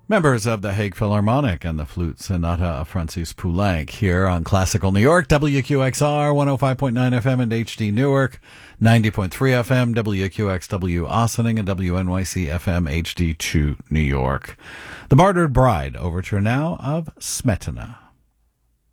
Members of the Hague Philharmonic and the Flute Sonata of Francis Poulenc here on Classical New York, WQXR 105.9 FM and HD Newark, 90.3 FM, WQXW Ossining, and WNYC FM HD2 New York. The Martyred Bride, overture now of Smetana.